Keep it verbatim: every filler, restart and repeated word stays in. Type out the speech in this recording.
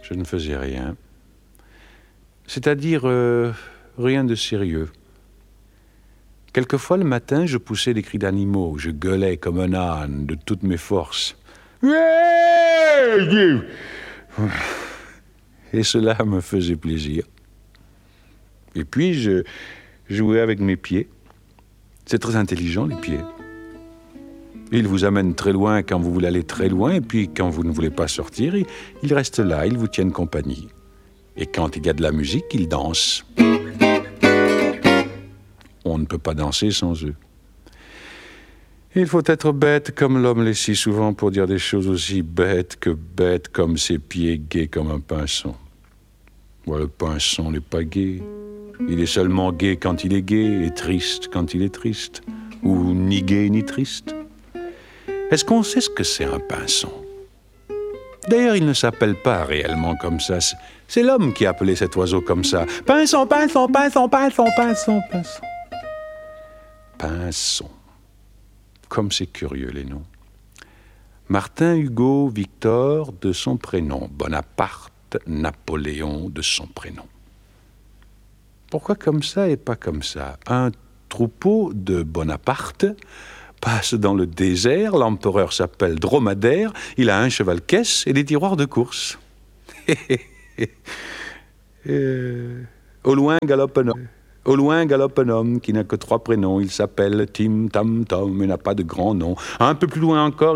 je ne faisais rien. C'est-à-dire euh, rien de sérieux. Quelquefois, le matin, je poussais des cris d'animaux. Je gueulais comme un âne de toutes mes forces. Et cela me faisait plaisir. Et puis, je jouais avec mes pieds. C'est très intelligent, les pieds. Ils vous amènent très loin quand vous voulez aller très loin, et puis quand vous ne voulez pas sortir, ils restent là, ils vous tiennent compagnie. Et quand il y a de la musique, ils dansent. On ne peut pas danser sans eux. Il faut être bête comme l'homme l'est si souvent pour dire des choses aussi bêtes que bêtes comme ses pieds gais comme un pinson. Bon, le pinson n'est pas gai. Il est seulement gai quand il est gai et triste quand il est triste. Ou ni gai ni triste. Est-ce qu'on sait ce que c'est un pinson? D'ailleurs, il ne s'appelle pas réellement comme ça. C'est l'homme qui a appelé cet oiseau comme ça. Pinson, pinson, pinson, pinson, pinson, pinson. Pinson. Comme c'est curieux, les noms. Martin, Hugo, Victor, de son prénom. Bonaparte, Napoléon, de son prénom. Pourquoi comme ça et pas comme ça? Un troupeau de Bonaparte passe dans le désert, l'empereur s'appelle Dromadaire, il a un cheval-caisse et des tiroirs de course. euh, au loin galope un homme. Au loin galope un homme qui n'a que trois prénoms. Il s'appelle Tim Tam Tom et n'a pas de grand nom. Un peu plus loin encore,